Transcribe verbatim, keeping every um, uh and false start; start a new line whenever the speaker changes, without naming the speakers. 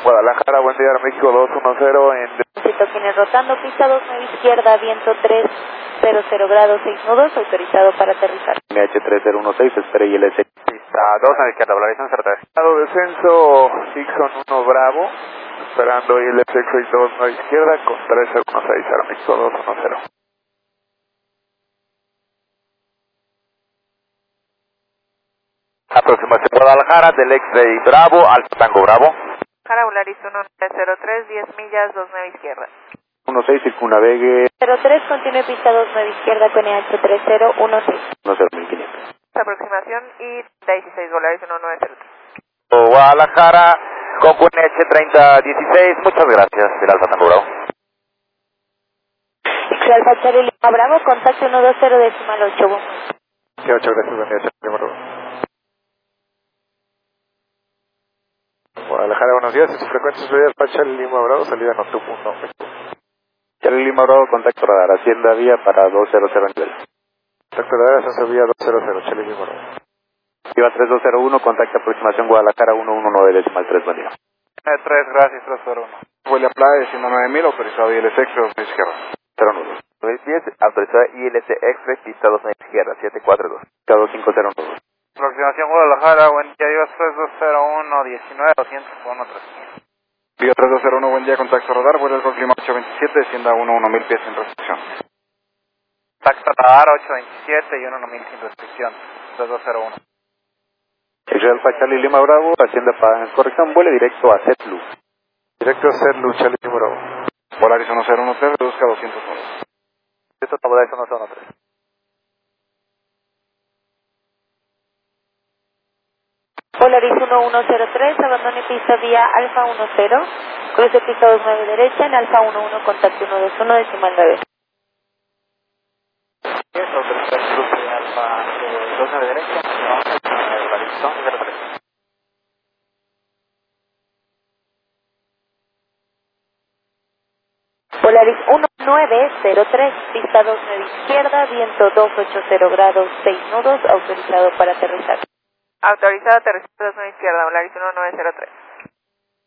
Guadalajara, buen día, México dos uno cero en...
Toquines rotando, pista dos nueve izquierda, viento tres cero cero grados, seis nudos, autorizado para aterrizar.
M H tres cero uno seis, espere I L S. Pista dos nueve izquierda, Polarización certeza. Descenso, Dixon uno Bravo, esperando I L S seis dos nueve izquierda con tres cero uno seis, México dos uno cero. Aproximación Guadalajara, del X-Ray Bravo, Alfa Tango Bravo.
Volaris uno nueve cero tres, diez millas, dos nueve izquierda.
uno seis, circunnavegue.
cero tres, continúe pista dos nueve izquierda con E H tres cero uno seis.
uno cero mil quinientos.
Aproximación y dieciséis, Volaris uno nueve cero tres.
Guadalajara, con N H treinta dieciséis, muchas gracias, del Alfa Tango Bravo.
Alfa Charlie Lima Bravo, contacto uno dos cero decimal ocho.
Sí, ocho, gracias, buen día, Charlie Bravo. Guadalajara, buenos días, su frecuencia es Alfa Charlie Lima Bravo, salida Noctu uno. Charlie Lima Bravo, contacto radar, Hacienda Vía para dos cero cero nivel. Contacto radar, Hacienda Vía dos cero cero, Charlie Lima Bravo. Iba tres dos cero uno, contacto aproximación Guadalajara uno uno nueve decimal tres, buen día. tres, gracias, tres cero uno. Huele a playa, ciento nueve mil, autorizado I L S X, izquierda. cero nueve. diez, autorizada I L S X, pista dos izquierda, siete cuatro dos. dos cinco cero nueve.
Aproximación Guadalajara, buen día, Iba tres dos cero uno, diecinueve, doscientos uno, trescientos.
Vía tres dos cero uno, buen día, contacto radar, vuelo al clima ocho veintisiete, descienda uno uno mil pies sin restricción.
Contacto radar ocho veintisiete y uno mil sin restricción, tres dos cero uno.
Alfa Charlie Lima Bravo, hacienda para corrección, vuele directo a Setlu. Directo a Setlu, Charlie Lima Bravo. Volaris uno cero uno tres, reduzca a doscientos uno.
Esto está Volaris uno cero uno tres.
Volaris uno uno cero tres, abandone pista vía Alfa uno cero, cruce pista dos nueve derecha, en Alfa uno uno, contacto uno dos uno, decimal nueve.
Esto, autorizar cruce de Alfa dos nueve derecha, Volaris uno cero tres.
Volaris uno nueve cero tres, pista dos nueve izquierda, viento dos ocho cero grados, seis nudos, autorizado para aterrizar. Autorizado aterrizar dos nueve izquierda, Volaris uno nueve cero tres.